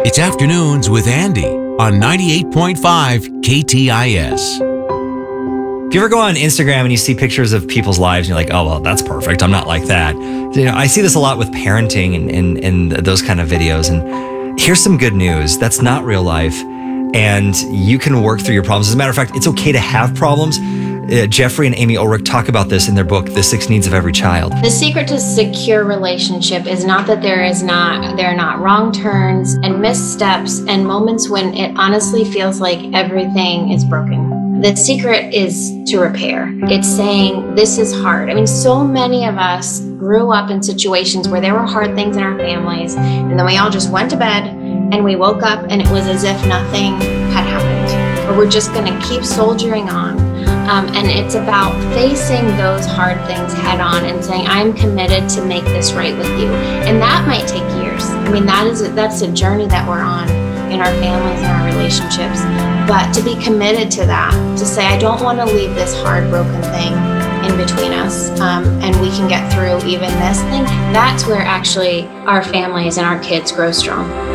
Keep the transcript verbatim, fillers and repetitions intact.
It's Afternoons with Andy on ninety-eight point five K T I S. If you ever go on Instagram and you see pictures of people's lives and you're like, oh, well, that's perfect. I'm not like that. You know, I see this a lot with parenting and, and, and those kind of videos. And here's some good news. That's not real life. And you can work through your problems. As a matter of fact, it's okay to have problems. Uh, Jeffrey and Amy Ulrich talk about this in their book, The Six Needs of Every Child. The secret to secure relationship is not that there is not, there are not wrong turns and missteps and moments when it honestly feels like everything is broken. The secret is to repair. It's saying, this is hard. I mean, so many of us grew up in situations where there were hard things in our families, and then we all just went to bed and we woke up and it was as if nothing had happened. Or we're just gonna keep soldiering on. Um, and it's about facing those hard things head on and saying, I'm committed to make this right with you. And that might take years. I mean, that is a, that's a journey that we're on in our families and our relationships. But to be committed to that, to say, I don't want to leave this hard, broken thing in between us, um, and we can get through even this thing, that's where actually our families and our kids grow strong.